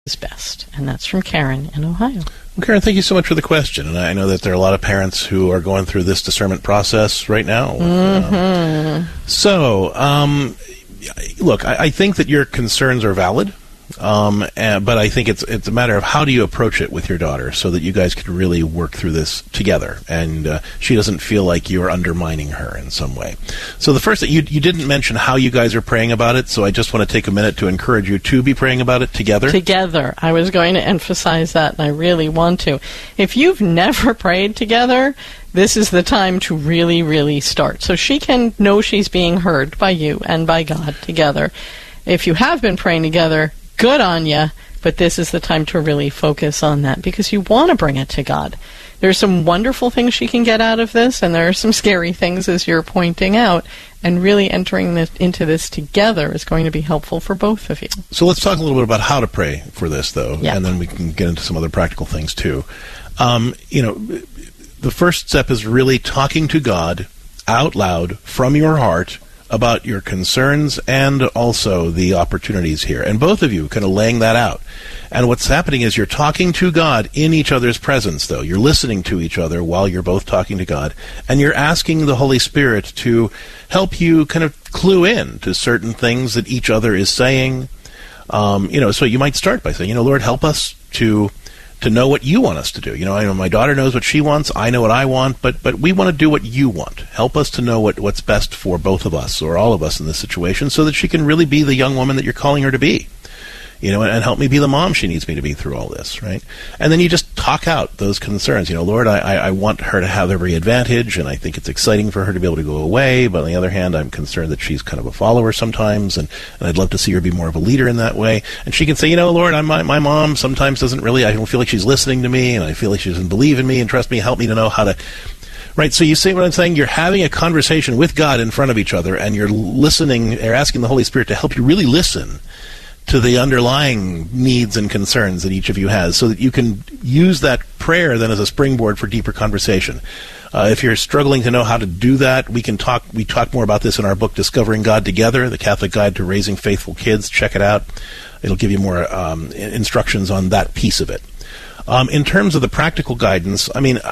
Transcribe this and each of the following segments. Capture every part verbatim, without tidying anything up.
is best. And that's from Karen in Ohio. Well, Karen, thank you so much for the question. And I know that there are a lot of parents who are going through this discernment process right now. Mm-hmm. Um, so, um, look, I, I think that your concerns are valid. Um, and, but I think it's it's a matter of how do you approach it with your daughter so that you guys can really work through this together, and uh, she doesn't feel like you're undermining her in some way. So the first thing, you you didn't mention how you guys are praying about it, so I just want to take a minute to encourage you to be praying about it together. Together. I was going to emphasize that, and I really want to. If you've never prayed together, this is the time to really, really start. So she can know she's being heard by you and by God together. If you have been praying together, good on you, but this is the time to really focus on that because you want to bring it to God. There's some wonderful things she can get out of this, and there are some scary things, as you're pointing out, and really entering this, into this together is going to be helpful for both of you. So let's talk a little bit about how to pray for this, though, yeah. and then we can get into some other practical things, too. Um, you know, the first step is really talking to God out loud from your heart about your concerns and also the opportunities here. And both of you kind of laying that out. And what's happening is you're talking to God in each other's presence, though. You're listening to each other while you're both talking to God. And you're asking the Holy Spirit to help you kind of clue in to certain things that each other is saying. Um, you know, so you might start by saying, you know, Lord, help us to to know what you want us to do. You know, I know my daughter knows what she wants, I know what I want, but but we want to do what you want. Help us to know what, what's best for both of us, or all of us in this situation, so that she can really be the young woman that you're calling her to be. You know, and, and help me be the mom she needs me to be through all this, right? And then you just talk out those concerns. You know, Lord, I, I, I want her to have every advantage, and I think it's exciting for her to be able to go away, but on the other hand, I'm concerned that she's kind of a follower sometimes, and, and I'd love to see her be more of a leader in that way. And she can say, you know, Lord, I'm, my, my mom sometimes doesn't really, I don't feel like she's listening to me, and I feel like she doesn't believe in me and trust me, help me to know how to... Right, so you see what I'm saying? You're having a conversation with God in front of each other, and you're listening, or asking the Holy Spirit to help you really listen to the underlying needs and concerns that each of you has, so that you can use that prayer then as a springboard for deeper conversation. Uh, if you're struggling to know how to do that, we can talk. We talk more about this in our book, Discovering God Together, The Catholic Guide to Raising Faithful Kids. Check it out. It'll give you more um, instructions on that piece of it. Um, in terms of the practical guidance, I mean,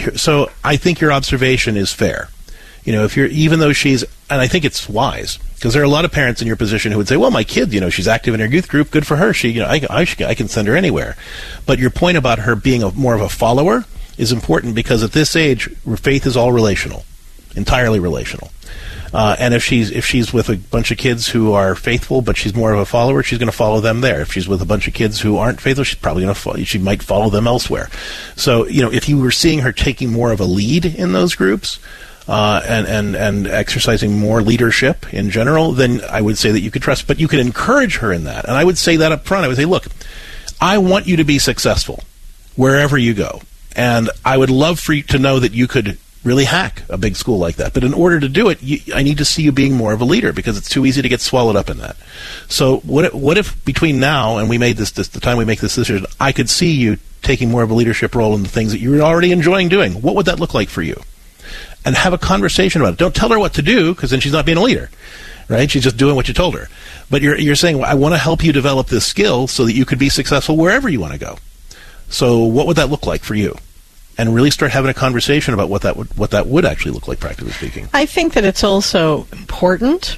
so I think your observation is fair. You know, if you're, even though she's, and I think it's wise, because there are a lot of parents in your position who would say, well, my kid, you know, she's active in her youth group, good for her. She, you know, I, I, I can send her anywhere. But your point about her being a, more of a follower is important, because at this age, faith is all relational, entirely relational. Uh, and if she's if she's with a bunch of kids who are faithful, but she's more of a follower, she's going to follow them there. If she's with a bunch of kids who aren't faithful, she's probably going to follow, she might follow them elsewhere. So, you know, if you were seeing her taking more of a lead in those groups, Uh, and, and, and exercising more leadership in general, then I would say that you could trust. But you could encourage her in that. And I would say that up front. I would say, look, I want you to be successful wherever you go. And I would love for you to know that you could really hack a big school like that. But in order to do it, you, I need to see you being more of a leader, because it's too easy to get swallowed up in that. So what if, what if between now and we made this, this, the time we make this decision, I could see you taking more of a leadership role in the things that you're already enjoying doing? What would that look like for you? And have a conversation about it. Don't tell her what to do, because then she's not being a leader, right? She's just doing what you told her. But you're you're saying, well, I want to help you develop this skill so that you could be successful wherever you want to go. So what would that look like for you? And really start having a conversation about what that would what that would actually look like, practically speaking. I think that it's also important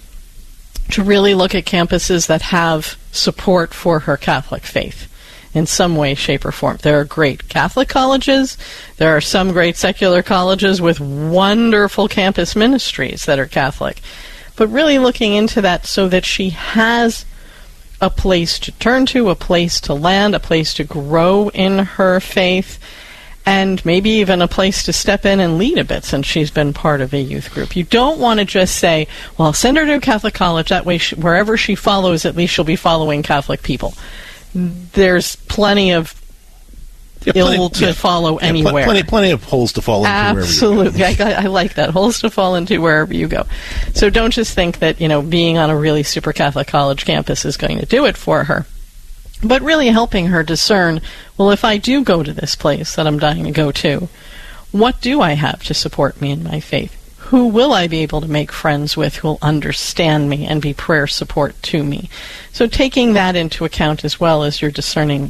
to really look at campuses that have support for her Catholic faith in some way, shape, or form. There are great Catholic colleges. There are some great secular colleges with wonderful campus ministries that are Catholic. But really looking into that so that she has a place to turn to, a place to land, a place to grow in her faith, and maybe even a place to step in and lead a bit since she's been part of a youth group. You don't want to just say, well, send her to a Catholic college. That way, she, wherever she follows, at least she'll be following Catholic people. There's plenty of yeah, plenty, ill to yeah, follow yeah, anywhere. Plenty, plenty of holes to fall into. Absolutely. Wherever you go. I, I like that. Holes to fall into wherever you go. So don't just think that, you know, being on a really super Catholic college campus is going to do it for her. But really helping her discern, well, if I do go to this place that I'm dying to go to, what do I have to support me in my faith? who will I be able to make friends with who will understand me and be prayer support to me? So taking that into account as well as you're discerning